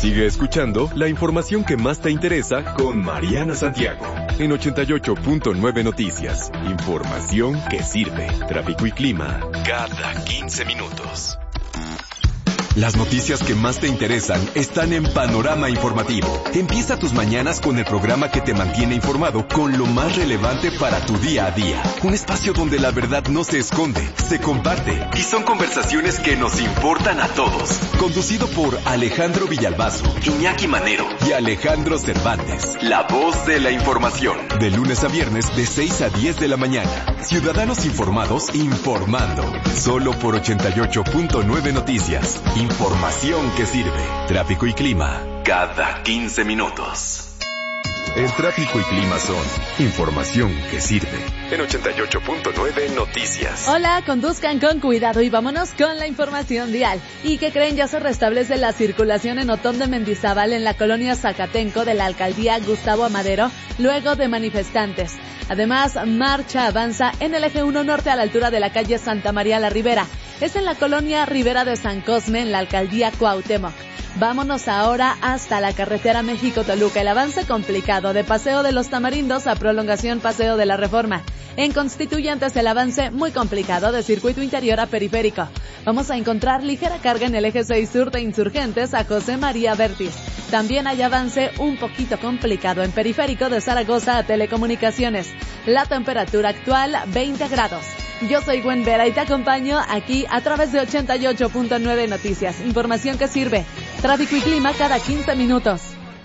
Sigue escuchando la información que más te interesa con Mariana Santiago en 88.9 Noticias. Información que sirve. Tráfico y clima cada 15 minutos. Las noticias que más te interesan están en Panorama Informativo. Empieza tus mañanas con el programa que te mantiene informado con lo más relevante para tu día a día. Un espacio donde la verdad no se esconde, se comparte y son conversaciones que nos importan a todos. Conducido por Alejandro Villalbazo, Iñaki Manero y Alejandro Cervantes. La voz de la información. De lunes a viernes de 6 a 10 de la mañana. Ciudadanos informados informando. Solo por 88.9 Noticias. Información que sirve. Tráfico y clima cada 15 minutos. El tráfico y clima son información que sirve. En 88.9 Noticias. Hola, conduzcan con cuidado y vámonos con la información vial. ¿Y qué creen? Ya se restablece la circulación en Otón de Mendizábal en la colonia Zacatenco de la alcaldía Gustavo Amadero, luego de manifestantes. Además, marcha avanza en el eje 1 norte a la altura de la calle Santa María la Ribera. Es en la colonia Ribera de San Cosme en la alcaldía Cuauhtémoc. Vámonos ahora hasta la carretera México-Toluca. El avance complicado de Paseo de los Tamarindos a prolongación Paseo de la Reforma. En Constituyentes el avance muy complicado de Circuito Interior a Periférico. Vamos a encontrar ligera carga en el eje 6 sur de Insurgentes a José María Vértiz. También hay avance un poquito complicado en Periférico de Zaragoza a Telecomunicaciones. La temperatura actual 20 grados. Yo soy Gwen Vera y te acompaño aquí a través de 88.9 Noticias. Información que sirve. Tráfico y clima cada 15 minutos.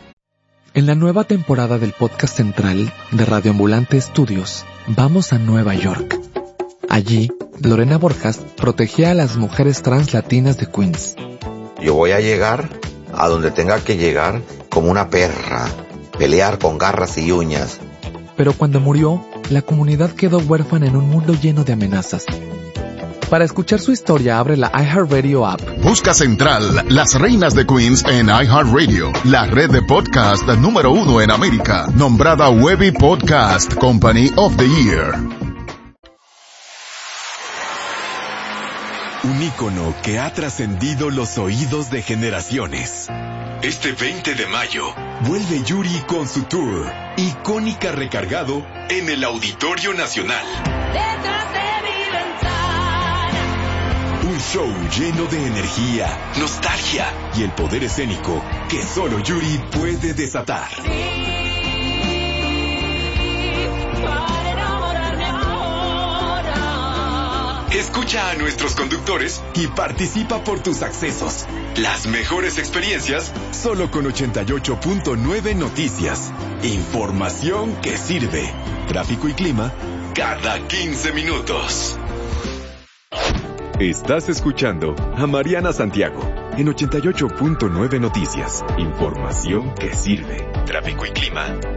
En la nueva temporada del podcast central de Radio Ambulante Estudios, vamos a Nueva York. Allí, Lorena Borjas protegía a las mujeres trans latinas de Queens. Yo voy a llegar a donde tenga que llegar como una perra, pelear con garras y uñas. Pero cuando murió, la comunidad quedó huérfana en un mundo lleno de amenazas. Para escuchar su historia, abre la iHeartRadio app. Busca Central, las reinas de Queens en iHeartRadio, la red de podcast número 1 en América, nombrada Webby Podcast Company of the Year. Un ícono que ha trascendido los oídos de generaciones. Este 20 de mayo, vuelve Yuri con su tour, Icónica Recargado, en el Auditorio Nacional. Detrás de mi ventana. Un show lleno de energía, nostalgia y el poder escénico que solo Yuri puede desatar. Escucha a nuestros conductores y participa por tus accesos. Las mejores experiencias solo con 88.9 Noticias. Información que sirve. Tráfico y clima cada 15 minutos. Estás escuchando a Mariana Santiago en 88.9 Noticias. Información que sirve. Tráfico y clima